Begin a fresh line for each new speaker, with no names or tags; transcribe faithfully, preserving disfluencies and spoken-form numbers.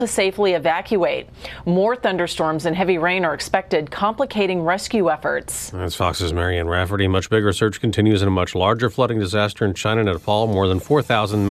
to safely evacuate. More thunderstorms and heavy rain are expected, complicating rescue efforts.
That's Fox's Marianne Rafferty. Much bigger search continues in a much larger flooding disaster in China, Nepal. More than four thousand